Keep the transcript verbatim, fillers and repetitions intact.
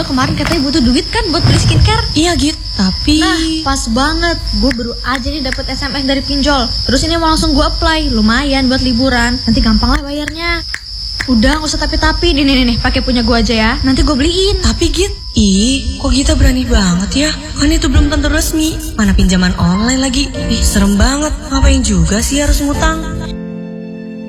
kemarin katanya butuh duit kan buat beli skincare. Iya Git, tapi... Nah pas banget, gue baru aja nih dapet S M S dari pinjol. Terus ini mau langsung gue apply, lumayan buat liburan. Nanti gampang lah bayarnya. Udah gak usah tapi-tapi, nih nih nih pakai punya gue aja ya. Nanti gue beliin. Tapi Git, ih kok Gita berani banget ya? Kan itu belum tentu resmi, mana pinjaman online lagi. Ih serem banget, ngapain juga sih harus ngutang?